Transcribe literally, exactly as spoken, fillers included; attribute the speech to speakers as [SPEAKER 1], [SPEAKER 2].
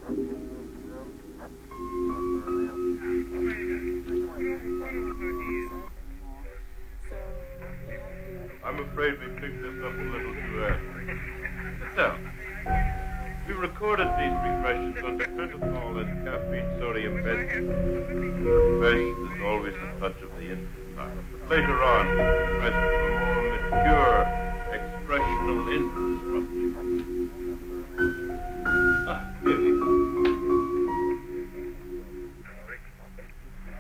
[SPEAKER 1] I'm afraid we picked this up a little too early. Sit down. We recorded these regressions under pentothal and caffeine sodium benzene. First, there's always a touch of the infant. But later on, present